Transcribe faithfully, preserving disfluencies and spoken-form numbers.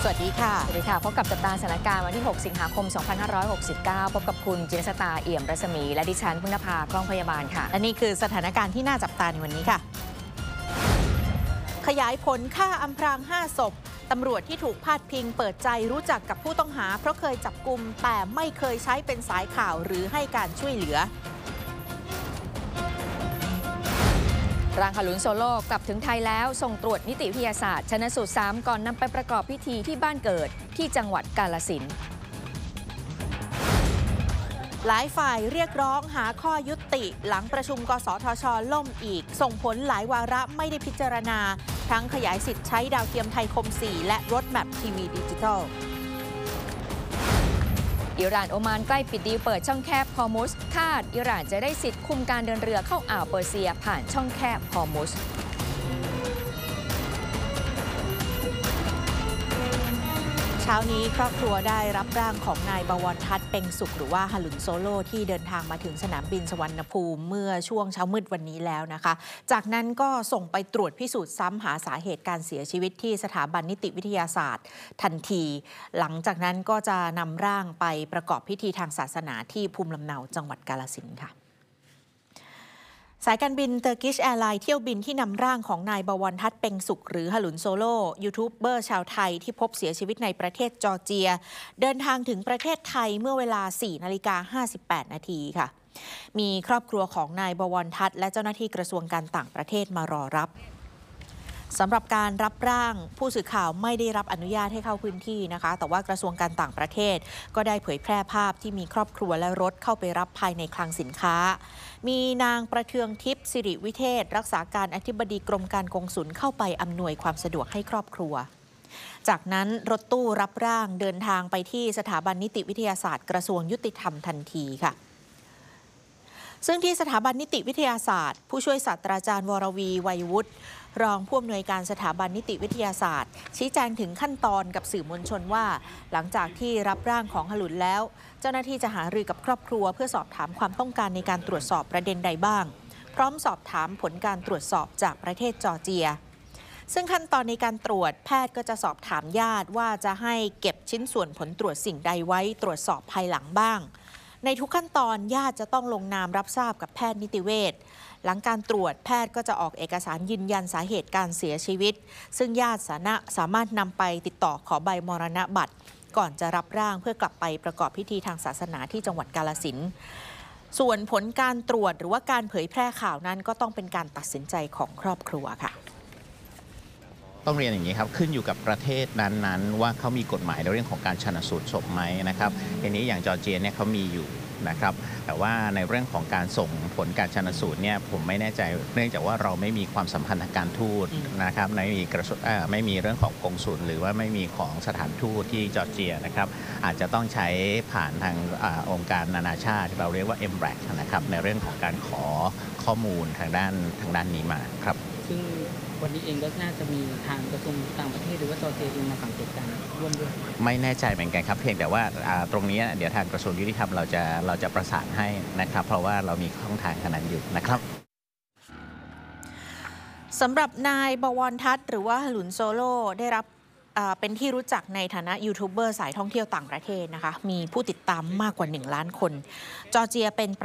วัสดีค่ะสวัสดีค่ะพบกับจับตาสถานการณ์วันที่หกสิงหาคมสองพันห้าร้อยหกสิบเก้าพบกับคุณจินสตาเอี่ยมรัศมีและดิฉันพึ่งนภากล้องพยาบาลค่ะและนี่คือสถานการณ์ที่น่าจับตาในวันนี้ค่ะขยายผลฆ่าอำพรางห้าศพตำรวจที่ถูกพาดพิงเปิดใจรู้จักกับผู้ต้องหาเพราะเคยจับกุมแต่ไม่เคยใช้เป็นสายข่าวหรือให้การช่วยเหลือร่างขลุนโซโล่กลับถึงไทยแล้วส่งตรวจนิติวิทยาศาสตร์ชันสูตรซ้ำก่อนนำไปประกอบพิธีที่บ้านเกิดที่จังหวัดกาฬสินธุ์หลายฝ่ายเรียกร้องหาข้อยุติหลังประชุมกสทช.ล่มอีกส่งผลหลายวาระไม่ได้พิจารณาทั้งขยายสิทธิ์ใช้ดาวเทียมไทยคมสี่และรถแมพทีวีดิจิทัลอิหร่านโอมานใกล้ปิดดีลเปิดช่องแคบฮอร์มุสคาดอิหร่านจะได้สิทธิ์คุมการเดินเรือเข้าอ่าวเปอร์เซียผ่านช่องแคบฮอร์มุสเช้านี้ครอบครัวได้รับร่างของนายบวรทัศน์เพ็งสุขหรือว่าฮลุนโซโล่ที่เดินทางมาถึงสนามบินสุวรรณภูมิเมื่อช่วงเช้ามืดวันนี้แล้วนะคะจากนั้นก็ส่งไปตรวจพิสูจน์ซ้ำหาสาเหตุการเสียชีวิตที่สถาบันนิติวิทยาศาสตร์ทันทีหลังจากนั้นก็จะนำร่างไปประกอบพิธีทางศาสนาที่ภูมิลำเนาจังหวัดกาฬสินธุ์ค่ะสายการบินเตอร์กิชแอร์ไลน์เที่ยวบินที่นำร่างของนายบวรทัศน์เพ็งสุขหรือฮลุนโซโล่ยูทูบเบอร์ชาวไทยที่พบเสียชีวิตในประเทศจอร์เจียเดินทางถึงประเทศไทยเมื่อเวลา สี่นาฬิกาห้าสิบแปดนาทีค่ะมีครอบครัวของนายบวรทัศน์และเจ้าหน้าที่กระทรวงการต่างประเทศมารอรับสำหรับการรับร่างผู้สื่อข่าวไม่ได้รับอนุญาตให้เข้าพื้นที่นะคะแต่ว่ากระทรวงการต่างประเทศก็ได้เผยแพร่ภาพที่มีครอบครัวและรถเข้าไปรับภายในคลังสินค้ามีนางประเทืองทิพย์สิริวิเทศรักษาการอธิบดีกรมการกงสุลเข้าไปอำนวยความสะดวกให้ครอบครัวจากนั้นรถตู้รับร่างเดินทางไปที่สถาบันนิติวิทยาศาสตร์กระทรวงยุติธรรมทันทีค่ะซึ่งที่สถาบันนิติวิทยาศาสตร์ผู้ช่วยศาสตราจารย์วรวีไวยวุฒิรองผู้อำนวยการสถาบันนิติวิทยาศาสตร์ชี้แจงถึงขั้นตอนกับสื่อมวลชนว่าหลังจากที่รับร่างของฮลุนแล้วเจ้าหน้าที่จะหารือกับครอบครัวเพื่อสอบถามความต้องการในการตรวจสอบประเด็นใดบ้างพร้อมสอบถามผลการตรวจสอบจากประเทศจอร์เจียซึ่งขั้นตอนในการตรวจแพทย์ก็จะสอบถามญาติว่าจะให้เก็บชิ้นส่วนผลตรวจสิ่งใดไว้ตรวจสอบภายหลังบ้างในทุกขั้นตอนญาติจะต้องลงนามรับทราบกับแพทย์นิติเวชหลังการตรวจแพทย์ก็จะออกเอกสารยืนยันสาเหตุการเสียชีวิตซึ่งญาติสามารถนำไปติดต่อขอใบมรณบัตรก่อนจะรับร่างเพื่อกลับไปประกอบพิธีทางศาสนาที่จังหวัดกาฬสินธุ์ส่วนผลการตรวจหรือว่าการเผยแพร่ข่าวนั้นก็ต้องเป็นการตัดสินใจของครอบครัวค่ะต้องเรียนอย่างนี้ครับขึ้นอยู่กับประเทศนั้นๆว่าเขามีกฎหมายในเรื่องของการชันสูตรศพไหมนะครับทีนี้อย่างจอร์เจียเนี่ยเขามีอยู่นะครับแต่ว่าในเรื่องของการส่งผลการชันสูตรเนี่ยผมไม่แน่ใจเนื่องจากว่าเราไม่มีความสัมพันธ์ทางการทูตนะครับไม่มีกระทรวงไม่มีเรื่องของกงสุลหรือว่าไม่มีของสถานทูตที่จอร์เจียนะครับอาจจะต้องใช้ผ่านทางองค์การนานาชาติที่เราเรียกว่า เอ็ม แบล็ก นะครับในเรื่องของการขอข้อมูลทางด้านทางด้านนี้มาครับซึ่งวันนี้เองก็น่าจะมีทางกระทรวงต่างประเทศหรือว่าจอร์เจียเองมาสังเกตการร่วมด้วยไม่แน่ใจเหมือนกันครับเพียงแต่ว่าตรงนี้เดี๋ยวทางกระทรวงยุติธรรมเราจะเราจะประสานให้นะครับเพราะว่าเรามีช่องทางขนาดอยู่นะครับสำหรับนายบวรทัศน์หรือว่าฮลุนโซโล่ได้รับเป็นที่รู้จักในฐานะยูทูบเบอร์สายท่องเที่ยวต่างประเทศนะคะมีผู้ติดตามมากกว่าหนึ่งล้านคนจอร์เจียเป็น